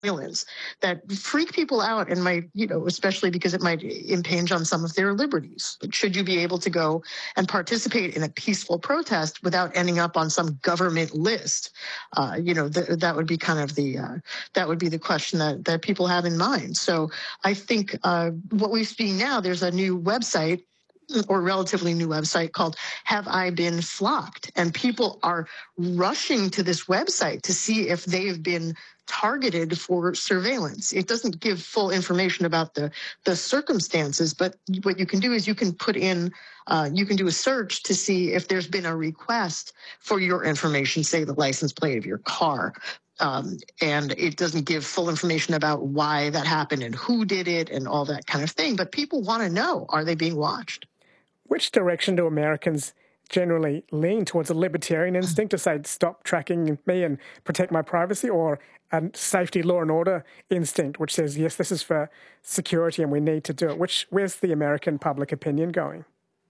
surveillance that freak people out and might, especially because it might impinge on some of their liberties. But should you be able to go and participate in a peaceful protest without ending up on some government list? That would be kind of that would be the question that people have in mind. So I think what we're seeing now, there's a new website or relatively new website called Have I Been Flocked? And people are rushing to this website to see if they've been targeted for surveillance. It doesn't give full information about the circumstances, but what you can do is you can put in, you can do a search to see if there's been a request for your information, say the license plate of your car. And it doesn't give full information about why that happened and who did it and all that kind of thing. But people want to know, are they being watched? Which direction do Americans generally lean towards? A libertarian instinct to say, stop tracking me and protect my privacy, or a safety, law and order instinct, which says, yes, this is for security and we need to do it? Where's the American public opinion going?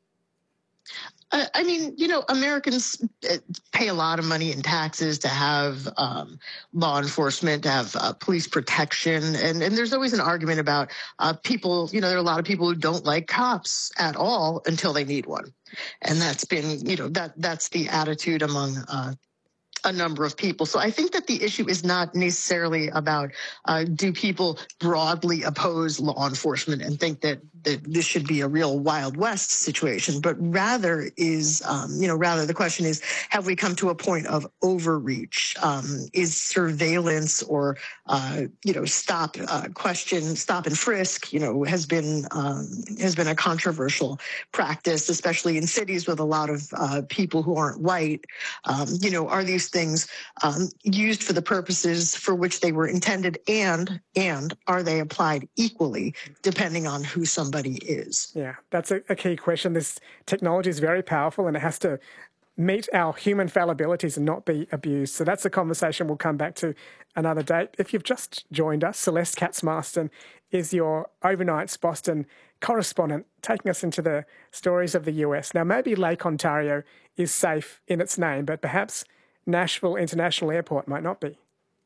I mean, Americans pay a lot of money in taxes to have law enforcement, to have police protection. And there's always an argument about people, there are a lot of people who don't like cops at all until they need one. And that's been, that's the attitude among a number of people. So I think that the issue is not necessarily about do people broadly oppose law enforcement and think that this should be a real Wild West situation, but rather is, rather the question is, have we come to a point of overreach? Is surveillance or, stop and frisk, has been a controversial practice, especially in cities with a lot of people who aren't white. Are these things used for the purposes for which they were intended, and are they applied equally depending on who somebody is? Yeah, that's a key question. This technology is very powerful and it has to meet our human fallibilities and not be abused. So that's a conversation we'll come back to another date. If you've just joined us, Celeste Katz-Marston is your Overnights Boston correspondent, taking us into the stories of the US. Now, maybe Lake Ontario is safe in its name, but perhaps Nashville International Airport might not be.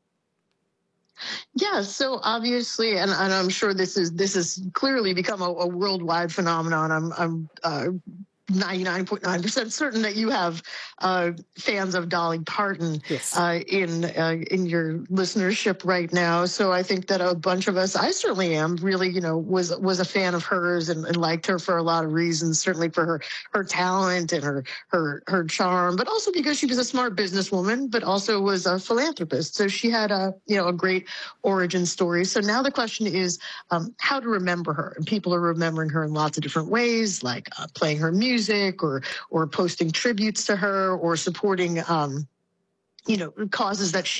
Yeah, so obviously, and I'm sure this has clearly become a worldwide phenomenon. I'm 99.9% certain that you have fans of Dolly Parton. Yes. In your listenership right now. So I think that a bunch of us, I certainly am, really, was a fan of hers and liked her for a lot of reasons, certainly for her talent and her charm, but also because she was a smart businesswoman, but also was a philanthropist. So she had a great origin story. So now the question is how to remember her. And people are remembering her in lots of different ways, like playing her music or posting tributes to her or supporting causes that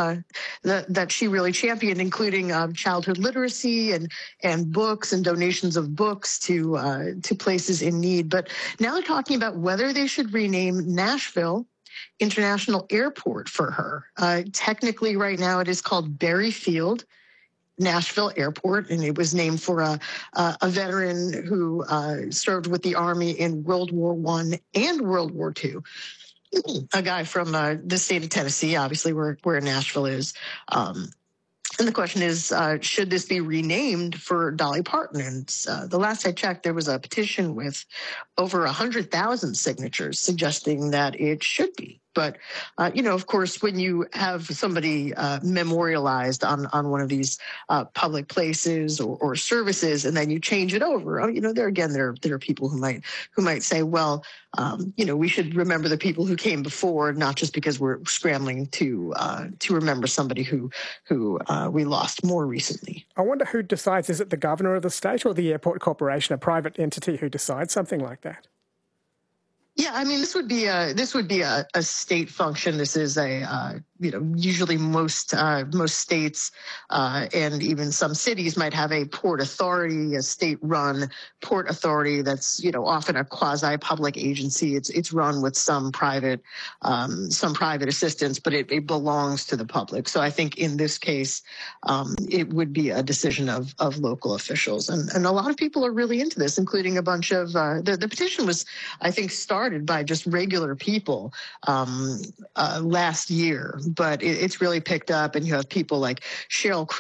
she really championed, including childhood literacy and books and donations of books to places in need. But now they're talking about whether they should rename Nashville International Airport for her. Technically, right now it is called Berry Field Nashville Airport, and it was named for a veteran who served with the Army in World War I and World War II. A guy from the state of Tennessee, obviously where Nashville is. And the question is, should this be renamed for Dolly Parton? And the last I checked, there was a petition with over 100,000 signatures suggesting that it should be. But, of course, when you have somebody memorialized on one of these public places or services, and then you change it over, there are people who might say, well, we should remember the people who came before, not just because we're scrambling to remember somebody who we lost more recently. I wonder who decides. Is it the governor of the state or the airport corporation, a private entity who decides something like that? Yeah, I mean, this would be a state function. This is usually most states and even some cities might have a port authority, a state-run port authority that's often a quasi-public agency. It's run with some private assistance, but it belongs to the public. So I think in this case, it would be a decision of local officials, and a lot of people are really into this, including a bunch of the petition was, I think, started by just regular people last year, but it's really picked up, and you have people like Cheryl